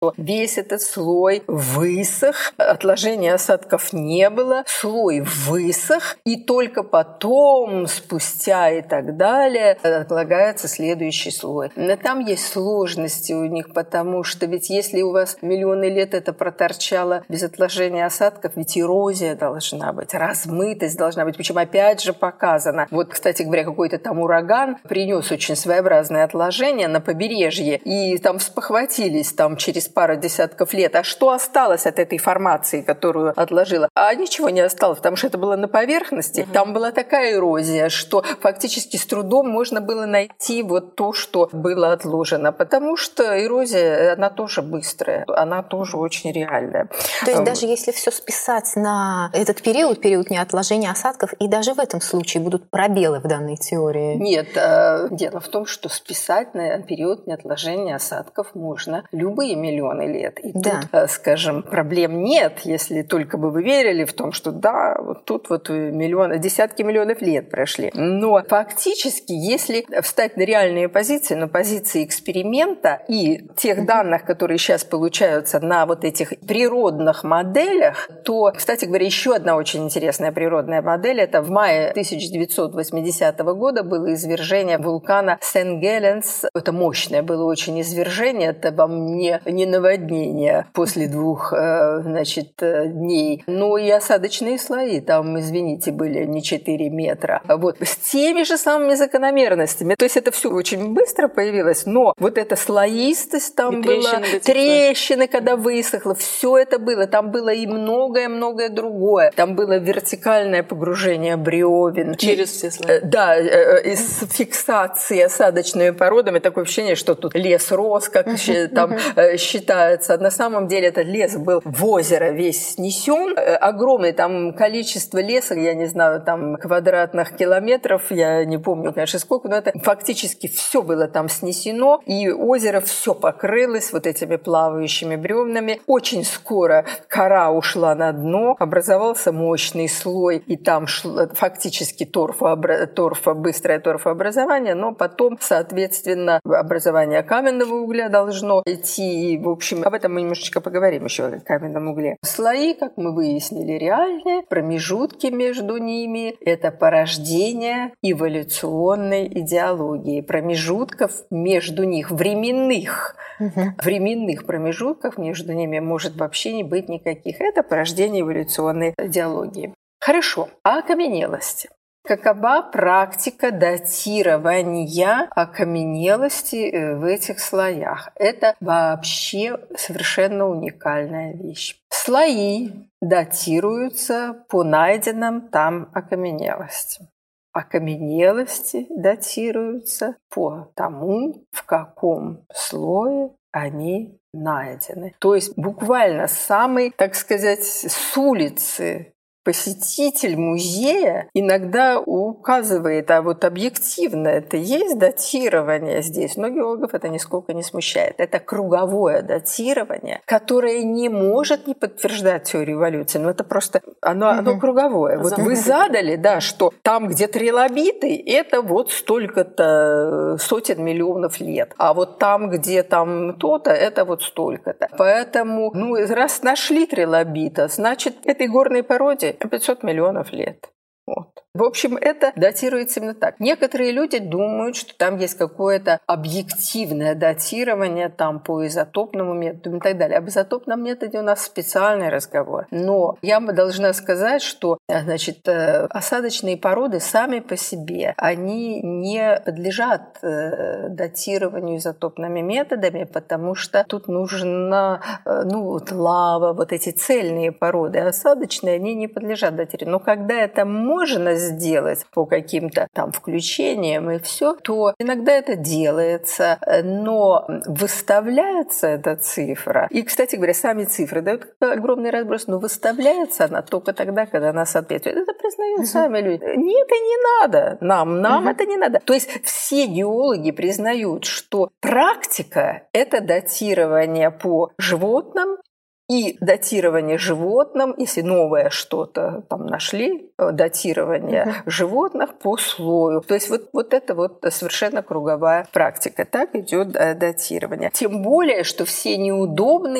что весь этот слой высох, отложения осадков не было, слой высох, и только потом, спустя и так далее, отлагается следующий слой. Но там есть сложности у них, потому что ведь если у вас миллионы лет это проторчало без отложения осадков, ведь эрозия должна быть, размытость должна быть, причем опять же показано. Вот, кстати говоря, какой-то там ураган принес очень своеобразное отложение на побережье, и там спохватились там через пару десятков лет. А что осталось от этой формации, которую отложила? А ничего не осталось, потому что это было на поверхности. Там была такая эрозия, что фактически с трудом можно было найти вот то, что было отложено, потому что эрозия, она тоже быстрая, она тоже очень реальная. То есть даже если все списать на этот период неотложения осадков, и даже в этом случае будут пробелы в данной теории? Нет, дело в том, что списать на период неотложения осадков можно любые миллионы лет. И да. Тут, скажем, проблем нет, если только бы вы верили в том, что да, вот тут вот десятки миллионов лет прошли. Но фактически, если встать на реальные позиции, на позиции эксперимента и тех данных, которые сейчас получаются на вот этих природных моделях, то, кстати говоря, еще одна очень интересная природная модель, это в мае 1980 года было извержение вулкана Сен-Геленс. Это мощное было очень извержение, это вам не наводнение после 2 дней. Но и осадочные слои там, извините, были не 4 метра. Вот. С теми же самыми закономерностями. То есть это все очень быстро появилось, но вот эта слоистость там была, трещины, когда высохло, все это было. Там было и многое-многое другое. Там было вертикальное погружение бревен. Через все слои. Да, из фиксации осадочными породами. Такое ощущение, что тут лес рос, как там считается. На самом деле этот лес был в озеро весь снесен. Огромное там количество леса, я не знаю, там квадратных километров, я не помню, конечно, сколько, но это фактически все было там снесено, и озеро все покрылось вот этими плавающими бревнами. Очень скоро кора ушла на дно, образовался мощный слой, и там фактически быстрое торфообразование, но потом, соответственно, образование каменного угля должно идти. И, в общем, об этом мы немножечко поговорим еще о каменном угле. Слои, как мы выяснили, реальные. Промежутки между ними – это порождение эволюционной идеологии. Промежутков между них, временных промежутков между ними может вообще не быть никаких. Это порождение эволюционной идеологии. Хорошо. А окаменелости? Какова практика датирования окаменелости в этих слоях? Это вообще совершенно уникальная вещь. Слои датируются по найденным там окаменелостям. Окаменелости датируются по тому, в каком слое они найдены. То есть буквально самый, так сказать, с улицы посетитель музея иногда указывает, а вот объективно это есть датирование здесь, но геологов это нисколько не смущает. Это круговое датирование, которое не может не подтверждать теорию эволюции, но это просто, оно круговое. Вот вы задали, да, что там, где трилобиты, это вот столько-то сотен миллионов лет, а вот там, где там то-то, это вот столько-то. Поэтому, раз нашли трилобита, значит, этой горной породе 500 миллионов лет. Вот. В общем, это датируется именно так. Некоторые люди думают, что там есть какое-то объективное датирование там, по изотопному методу и так далее. Об изотопном методе у нас специальный разговор. Но я должна сказать, что осадочные породы сами по себе, они не подлежат датированию изотопными методами, потому что тут нужна лава, вот эти цельные породы. Осадочные, они не подлежат датированию. Но когда это можно сделать по каким-то там включениям и все, то иногда это делается, но выставляется эта цифра. И, кстати говоря, сами цифры дают огромный разброс, но выставляется она только тогда, когда она соответствует. Это признают сами люди. Нет, это не надо. Нам это не надо. То есть все геологи признают, что практика – это датирование по животным и датирование животным, если новое что-то там нашли, датирование животных по слою. То есть вот это вот совершенно круговая практика. Так идет датирование. Тем более, что все неудобные